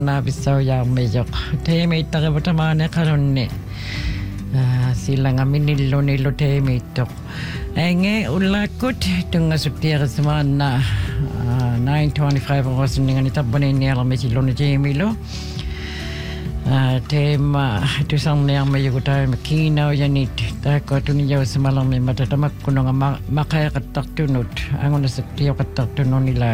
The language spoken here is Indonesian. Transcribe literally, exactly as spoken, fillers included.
Nabisaw yang medyo te may taga batamana karon ni sila nga minilo nilo te may tok enge ulakot tunga sutiya semana nine twenty-five was ningan itabone ni alam silo ni Jamilo tema tu sang yang may yuta makinaw yanit ta ko tuniyaw semalang may matatamak kuno nga makaya katak tunot ang una sutiya katak tunon nila